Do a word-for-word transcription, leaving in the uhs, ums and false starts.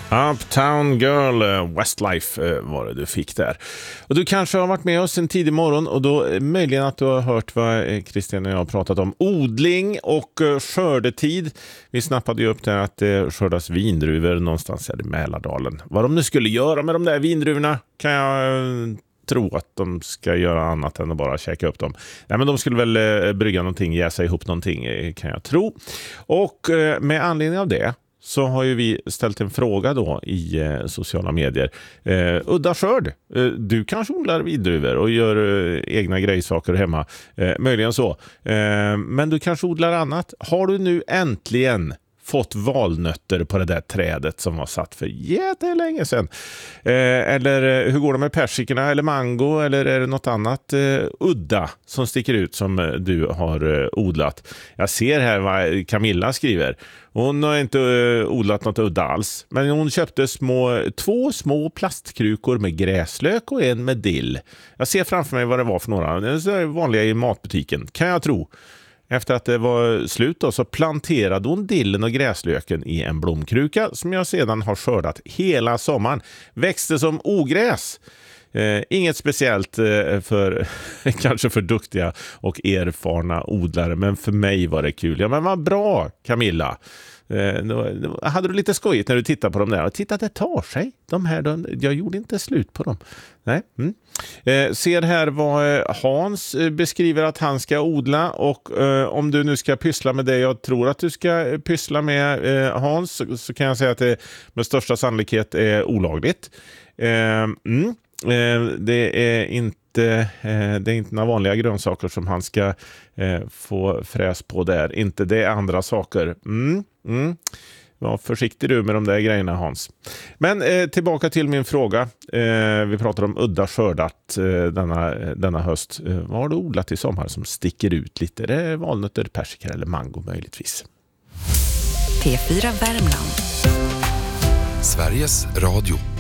Uptown Girl, Westlife var det du fick där. Och du kanske har varit med oss en tidig morgon och då möjligen att du har hört vad Christian och jag har pratat om. Odling och skördetid. Vi snappade ju upp där att det skördas vindruvor någonstans här i Mälardalen. Vad de nu skulle göra med de där vindruvorna kan jag tro att de ska göra annat än att bara käka upp dem. Nej, men de skulle väl brygga någonting, jäsa ihop någonting kan jag tro. Och med anledning av det så har ju vi ställt en fråga då i eh, sociala medier. Eh, udda skörd. Eh, du kanske odlar vindruvor och gör eh, egna grejsaker hemma. Eh, möjligen så. Eh, men du kanske odlar annat. Har du nu äntligen fått valnötter på det där trädet som var satt för jättelänge sedan? Eh, eller hur går det med persikorna eller mango, eller är det något annat eh, udda som sticker ut som eh, du har eh, odlat? Jag ser här vad Camilla skriver. Hon har inte uh, odlat något udda alls. Men hon köpte små, två små plastkrukor med gräslök och en med dill. Jag ser framför mig vad det var för några. Det är vanliga i matbutiken, kan jag tro. Efter att det var slut då, så planterade hon dillen och gräslöken i en blomkruka som jag sedan har skördat hela sommaren. Växte som ogräs. Eh, inget speciellt eh, för kanske för duktiga och erfarna odlare, men för mig var det kul. Ja, men vad bra, Camilla. Eh, då, då hade du lite skojigt när du tittade på dem där. Titta, det tar sig. De här, de, jag gjorde inte slut på dem. Nej. Mm. Eh, ser här vad Hans beskriver att han ska odla, och eh, om du nu ska pyssla med det jag tror att du ska pyssla med, eh, Hans, så, så kan jag säga att det med största sannolikhet är olagligt. Eh, mm. Eh, det är inte eh, det är inte några vanliga grönsaker som han ska eh, få fräs på där. Inte det är andra saker. Mm, mm. Var försiktig du med de där grejerna, Hans. Men eh, tillbaka till min fråga. Eh, vi pratar om udda skördat eh, denna, denna höst. Eh, vad har du odlat i sommar som sticker ut lite? Det är valnötter, persikor eller mango möjligtvis. P fyra Värmland. Sveriges Radio.